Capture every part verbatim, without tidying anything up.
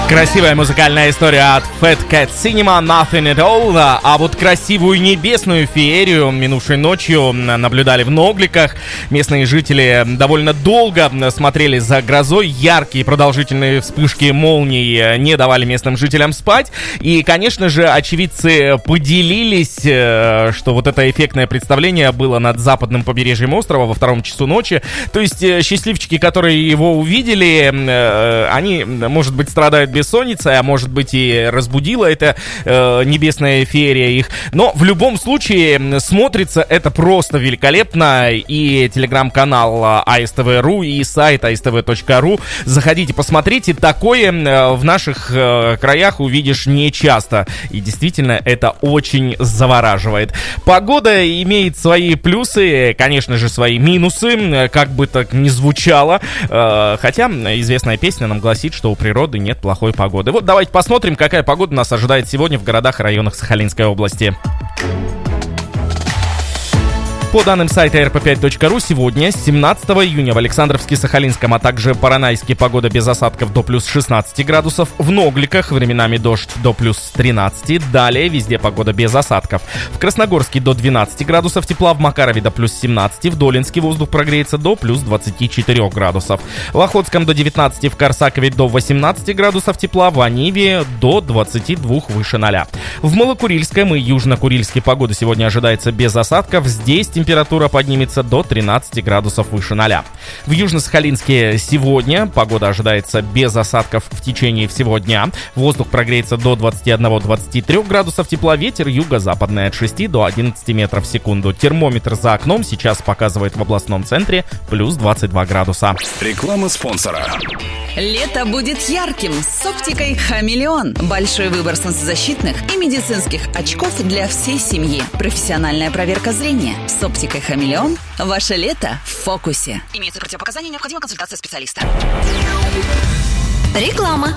Красивая музыкальная история от Fat Cat Cinema, Nothing at All. А вот красивую небесную феерию минувшей ночью наблюдали в Ногликах. Местные жители довольно долго смотрели за грозой. Яркие продолжительные вспышки молний не давали местным жителям спать. И, конечно же, очевидцы поделились, что вот это эффектное представление было над западным побережьем острова во втором часу ночи. То есть счастливчики, которые его увидели, они, может быть, страдают без бессонница, а может быть и разбудила эта э, небесная феерия их. Но в любом случае смотрится это просто великолепно. И телеграм-канал а эс тэ вэ точка ру, и сайт а эс тэ вэ точка ру. Заходите, посмотрите. Такое э, в наших э, краях увидишь нечасто. И действительно это очень завораживает. Погода имеет свои плюсы, конечно же, свои минусы, как бы так ни звучало. Э, хотя известная песня нам гласит, что у природы нет плохой погоды. Вот давайте посмотрим, какая погода нас ожидает сегодня в городах и районах Сахалинской области. По данным сайта эр пэ пять точка ру, сегодня, семнадцатого июня, в Александровске-Сахалинском, а также Поронайске погода без осадков до плюс шестнадцать градусов, в Ногликах временами дождь до плюс тринадцать, далее везде погода без осадков. В Красногорске до двенадцать градусов тепла, в Макарове до плюс семнадцать, в Долинске воздух прогреется до плюс двадцать четыре градусов. В Охотском до девятнадцать, в Корсакове до восемнадцать градусов тепла, в Аниве до двадцати двух выше ноля. В Малокурильском и Южно-Курильске погода сегодня ожидается без осадков, здесь температура поднимется до тринадцати градусов выше ноля. В Южно-Сахалинске сегодня погода ожидается без осадков в течение всего дня. Воздух прогреется до двадцати одного — двадцати трёх градусов тепла, ветер юго-западный от шести до одиннадцати метров в секунду. Термометр за окном сейчас показывает в областном центре плюс двадцать два градуса. Реклама спонсора. Лето будет ярким с оптикой «Хамелеон». Большой выбор солнцезащитных и медицинских очков для всей семьи. Профессиональная проверка зрения. С оптикой «Хамелеон» ваше лето в фокусе. Имеются противопоказания, необходима консультация специалиста. Реклама.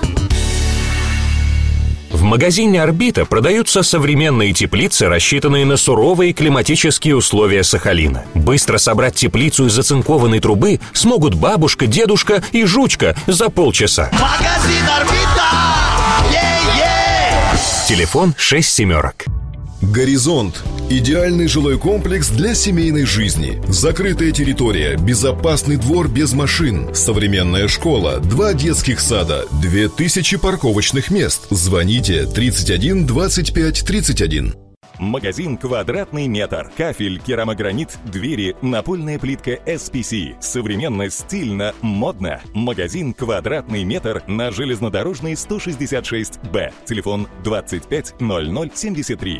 В магазине «Орбита» продаются современные теплицы, рассчитанные на суровые климатические условия Сахалина. Быстро собрать теплицу из оцинкованной трубы смогут бабушка, дедушка и жучка за полчаса. Магазин «Орбита». Е-е! Телефон шесть семерок. «Горизонт» – идеальный жилой комплекс для семейной жизни. Закрытая территория, безопасный двор без машин, современная школа, два детских сада, две тысячи парковочных мест. Звоните тридцать один двадцать пять тридцать один. Магазин «Квадратный метр». Кафель, керамогранит, двери, напольная плитка эс пи си. Современно, стильно, модно. Магазин «Квадратный метр» на Железнодорожной сто шестьдесят шесть бэ. Телефон двадцать пять ноль ноль семьдесят три.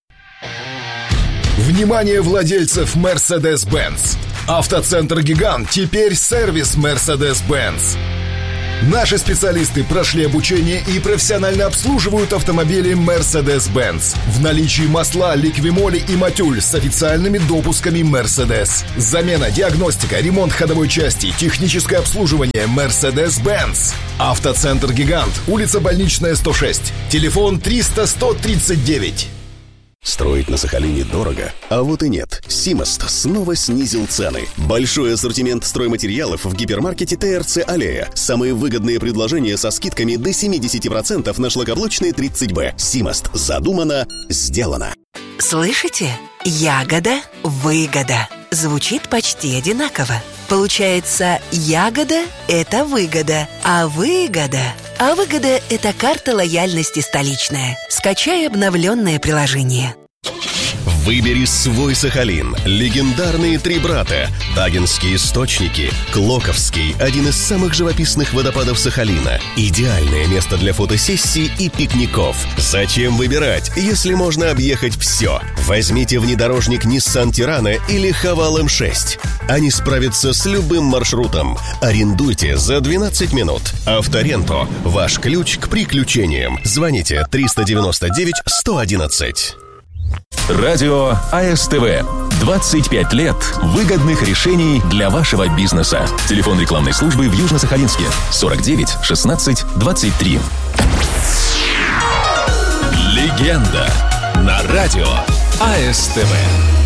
Внимание владельцев Mercedes-Benz! Автоцентр «Гигант» теперь сервис Mercedes-Benz. Наши специалисты прошли обучение и профессионально обслуживают автомобили Mercedes-Benz. В наличии масла, ликвимоли и матюль с официальными допусками Mercedes. Замена, диагностика, ремонт ходовой части, техническое обслуживание Mercedes-Benz. Автоцентр «Гигант», улица Больничная, сто шесть. Телефон триста сто тридцать девять. Строить на Сахалине дорого? А вот и нет. Симост снова снизил цены. Большой ассортимент стройматериалов в гипермаркете тэ эр цэ «Аллея». Самые выгодные предложения со скидками до семьдесят процентов на шлакоблочные тридцать бэ. Симост. Задумано, сделано. Слышите? Ягода, выгода. Звучит почти одинаково. Получается, ягода – это выгода, а выгода… А выгода – это карта лояльности столичная. Скачай обновленное приложение. Выбери свой Сахалин. Легендарные три брата. Агинские источники. Клоковский – один из самых живописных водопадов Сахалина. Идеальное место для фотосессий и пикников. Зачем выбирать, если можно объехать все? Возьмите внедорожник Nissan Tirana или Haval эм шесть. Они справятся с любым маршрутом. Арендуйте за двенадцать минут. Авторенто – ваш ключ к приключениям. Звоните триста девяносто девять сто одиннадцать. Радио а эс тэ вэ. двадцать пять лет выгодных решений для вашего бизнеса. Телефон рекламной службы в Южно-Сахалинске сорок девять шестнадцать двадцать три. Легенда на радио а эс тэ вэ.